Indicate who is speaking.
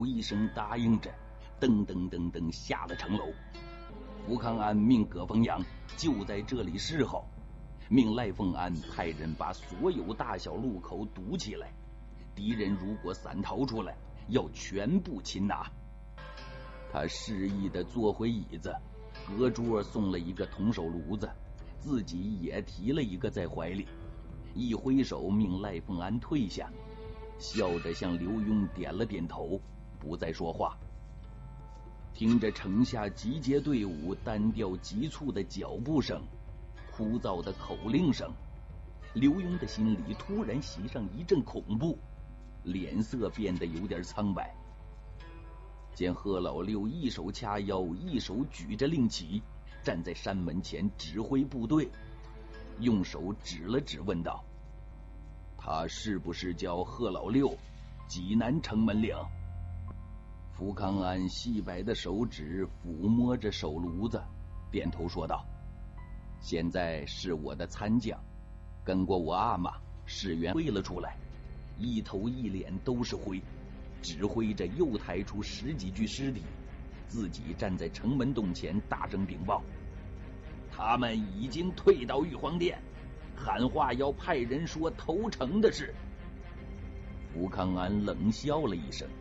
Speaker 1: 一声答应着，噔噔噔噔下了城楼。福康安命葛逢阳就在这里侍候，命赖凤安派人把所有大小路口堵起来，敌人如果散逃出来，要全部擒拿。他示意的坐回椅子，隔桌送了一个铜手炉子，自己也提了一个在怀里，一挥手命赖凤安退下，笑着向刘墉点了点头，不再说话。听着城下集结队伍单调急促的脚步声，枯燥的口令声，刘墉的心里突然袭上一阵恐怖，脸色变得有点苍白。见贺老六一手掐腰，一手举着令旗，站在山门前指挥部队，用手指了指问道：他是不是叫贺老六，济南城门令？福康安细白的手指抚摸着手炉子，点头说道：现在是我的参将，跟过我阿玛，士员退了出来，一头一脸都是灰，指挥着又抬出10几具尸体，自己站在城门洞前大声禀报：他们已经退到玉皇殿，喊话要派人说投诚的事。福康安冷笑了一声，